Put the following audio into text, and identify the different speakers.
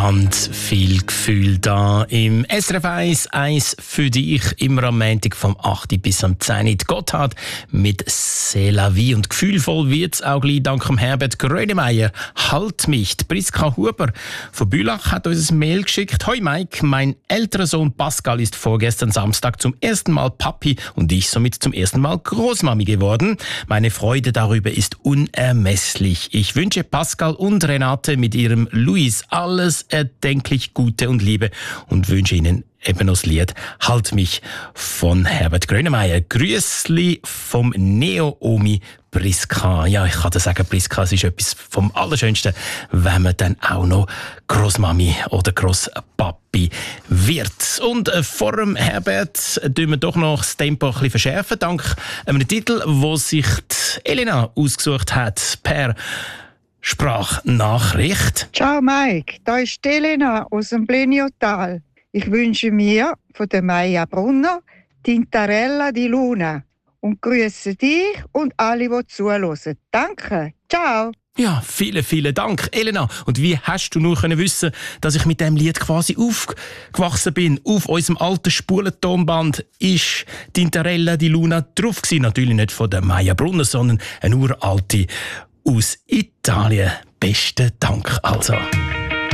Speaker 1: Ganz viel Gefühl da im SRF 1 für dich, immer am Montag vom 8. bis am 10. Die Gotthard mit C'est la vie. Und gefühlvoll wird es auch gleich dank dem Herbert Grönemeyer. Halt mich. Die Priska Huber von Bülach hat uns ein Mail geschickt. Hoi Mike, mein älterer Sohn Pascal ist vorgestern Samstag zum ersten Mal Papi und ich somit zum ersten Mal Großmami geworden. Meine Freude darüber ist unermesslich. Ich wünsche Pascal und Renate mit ihrem Luis alles erdenklich Gute und Liebe und wünsche Ihnen eben das Lied Halt mich von Herbert Grönemeyer. Grüßli vom Neo-Omi Priska. Ja, ich kann dir sagen, Priska, es ist etwas vom Allerschönsten, wenn man dann auch noch Großmami oder Großpapi wird. Und vor dem Herbert tun wir doch noch das Tempo ein bisschen verschärfen, dank einem Titel, wo sich die Elena ausgesucht hat, per Sprachnachricht.
Speaker 2: Ciao Mike, da ist Elena aus dem Bleniotal. Ich wünsche mir von der Maja Brunner Tintarella di Luna und grüße dich und alle, die zuhören. Danke, ciao.
Speaker 1: Ja, vielen Dank, Elena. Und wie hast du nur wissen, dass ich mit dem Lied quasi aufgewachsen bin? Auf unserem alten Spulentonband ist Tintarella di Luna drauf gewesen. Natürlich nicht von der Maja Brunner, sondern eine uralte aus Italien. Besten Dank also.